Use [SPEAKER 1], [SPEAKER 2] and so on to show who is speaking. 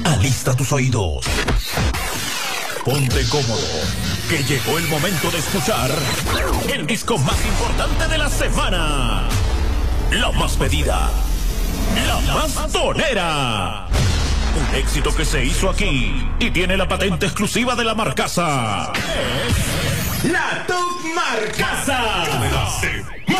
[SPEAKER 1] Alista tus oídos. Ponte cómodo, que llegó el momento de escuchar el disco más importante de la semana. La más pedida, la más tonera. Un éxito que se hizo aquí y tiene la patente exclusiva de la Marcasa. Es la Top Marcasa.